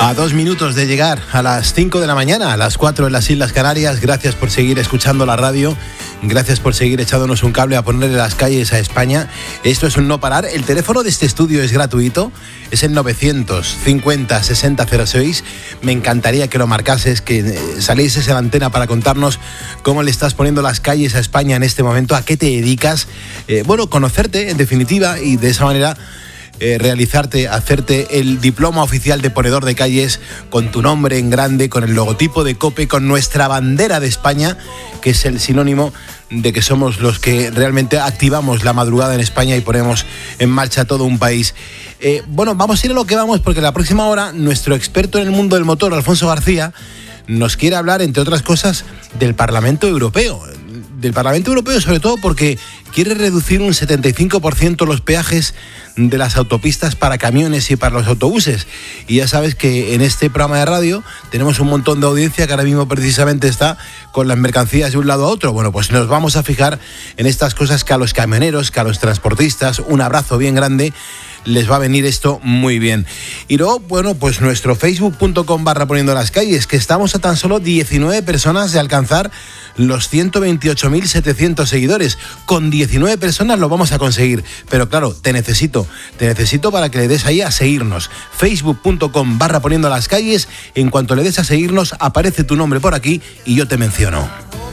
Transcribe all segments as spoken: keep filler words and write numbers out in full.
A dos minutos de llegar a las cinco de la mañana, a las cuatro en las Islas Canarias. Gracias por seguir escuchando la radio. Gracias por seguir echándonos un cable a ponerle las calles a España. Esto es un no parar. El teléfono de este estudio es gratuito. Es el novecientos cincuenta sesenta cero seis. Me encantaría que lo marcases, que salieses a la antena para contarnos cómo le estás poniendo las calles a España en este momento, a qué te dedicas. Eh, bueno, conocerte en definitiva y de esa manera Eh, realizarte, hacerte el diploma oficial de ponedor de calles con tu nombre en grande, con el logotipo de COPE, con nuestra bandera de España, que es el sinónimo de que somos los que realmente activamos la madrugada en España y ponemos en marcha todo un país. Eh, bueno, vamos a ir a lo que vamos, porque la próxima hora nuestro experto en el mundo del motor, Alfonso García, nos quiere hablar, entre otras cosas, del Parlamento Europeo. Del Parlamento Europeo, sobre todo porque quiere reducir un setenta y cinco por ciento los peajes de las autopistas para camiones y para los autobuses. Y ya sabes que en este programa de radio tenemos un montón de audiencia que ahora mismo precisamente está con las mercancías de un lado a otro. Bueno, pues nos vamos a fijar en estas cosas que a los camioneros, que a los transportistas, un abrazo bien grande, les va a venir esto muy bien. Y luego, bueno, pues nuestro facebook punto com barra poniendo las calles, que estamos a tan solo diecinueve personas de alcanzar los ciento veintiocho mil setecientos seguidores. Con diecinueve personas lo vamos a conseguir. Pero claro, te necesito, te necesito para que le des ahí a seguirnos. facebook punto com barra poniendo las calles. En cuanto le des a seguirnos, aparece tu nombre por aquí y yo te menciono.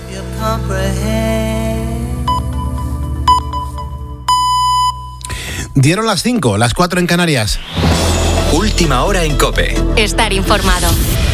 Dieron las cinco, las cuatro en Canarias. Última hora en COPE. Estar informado.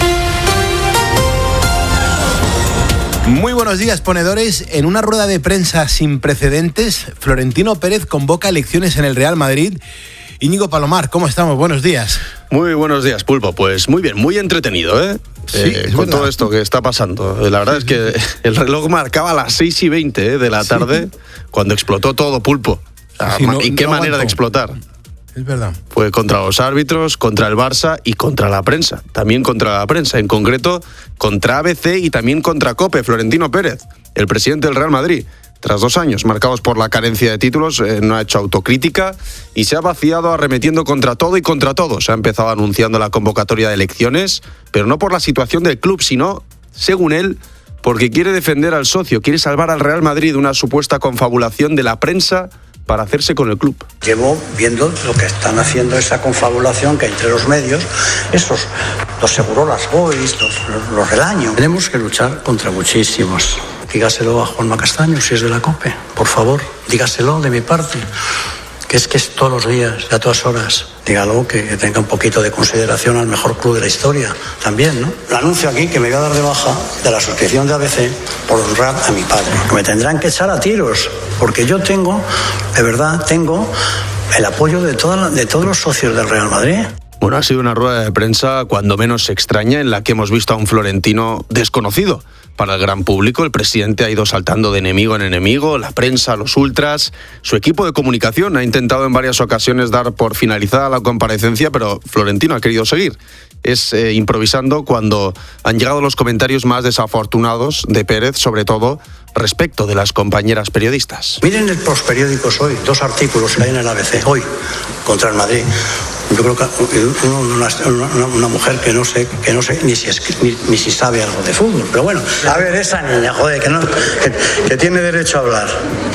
Muy buenos días, ponedores. En una rueda de prensa sin precedentes, Florentino Pérez convoca elecciones en el Real Madrid. Íñigo Palomar, ¿cómo estamos? Buenos días. Muy buenos días, Pulpo. Pues muy bien, muy entretenido, ¿eh? Sí, eh con verdad. Todo esto que está pasando. La verdad sí, es que sí. El reloj marcaba las seis y veinte ¿eh? de la tarde, sí. Cuando explotó todo, Pulpo. Ah, sí, no, ¿y qué no manera aguanto. de explotar? Es verdad. Fue contra los árbitros, contra el Barça y contra la prensa. También contra la prensa, en concreto contra A B C y también contra COPE. Florentino Pérez, el presidente del Real Madrid, tras dos años marcados por la carencia de títulos, eh, no ha hecho autocrítica y se ha vaciado arremetiendo contra todo y contra todo. Se ha empezado anunciando la convocatoria de elecciones, pero no por la situación del club, sino, según él, porque quiere defender al socio, quiere salvar al Real Madrid de una supuesta confabulación de la prensa para hacerse con el club. Llevo viendo lo que están haciendo, esa confabulación que entre los medios, esos, los Segurolas Boys, los, los del año. Tenemos que luchar contra muchísimos. Dígaselo a Juanma Castaño, si es de la COPE, por favor, dígaselo de mi parte, que es que es todos los días, a todas horas. Dígalo, que tenga un poquito de consideración al mejor club de la historia, también, ¿no? Le anuncio aquí que me voy a dar de baja de la suscripción de A B C por honrar a mi padre. Me tendrán que echar a tiros, porque yo tengo, de verdad, tengo el apoyo de, toda, de todos los socios del Real Madrid. Bueno, ha sido una rueda de prensa cuando menos extraña en la que hemos visto a un Florentino desconocido para el gran público. El presidente ha ido saltando de enemigo en enemigo, la prensa, los ultras. Su equipo de comunicación ha intentado en varias ocasiones dar por finalizada la comparecencia, pero Florentino ha querido seguir. Es eh, improvisando cuando han llegado los comentarios más desafortunados de Pérez, sobre todo respecto de las compañeras periodistas. Miren los periódicos hoy, dos artículos que hay en el A B C hoy contra el Madrid. Yo creo que una, una, una mujer que no sé, que no sé ni si, es, ni, ni si sabe algo de fútbol, pero bueno, a ver, esa niña, joder, que, no, que, que tiene derecho a hablar,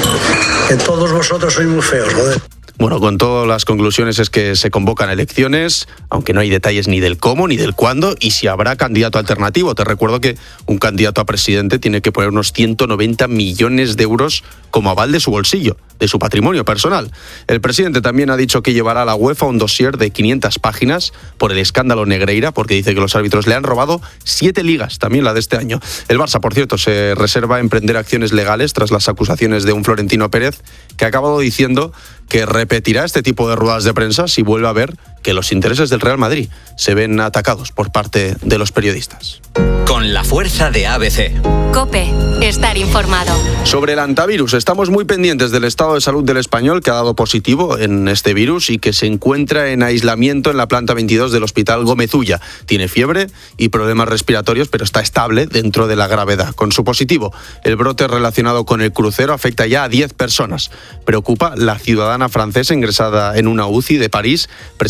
que todos vosotros sois muy feos, joder. Bueno, con todas las conclusiones es que se convocan elecciones, aunque no hay detalles ni del cómo ni del cuándo, y si habrá candidato alternativo. Te recuerdo que un candidato a presidente tiene que poner unos ciento noventa millones de euros como aval de su bolsillo, de su patrimonio personal. El presidente también ha dicho que llevará a la UEFA un dossier de quinientas páginas por el escándalo Negreira, porque dice que los árbitros le han robado siete ligas, también la de este año. El Barça, por cierto, se reserva emprender acciones legales tras las acusaciones de un Florentino Pérez, que ha acabado diciendo que repetirá este tipo de ruedas de prensa si vuelve a ver que los intereses del Real Madrid se ven atacados por parte de los periodistas. Con la fuerza de A B C. COPE, estar informado. Sobre el antivirus, estamos muy pendientes del estado de salud del español, que ha dado positivo en este virus y que se encuentra en aislamiento en la planta veintidós del Hospital Gómez Ulla. Tiene fiebre y problemas respiratorios, pero está estable dentro de la gravedad. Con su positivo, el brote relacionado con el crucero afecta ya a diez personas. Preocupa la ciudadana francesa ingresada en una U C I de París, presentada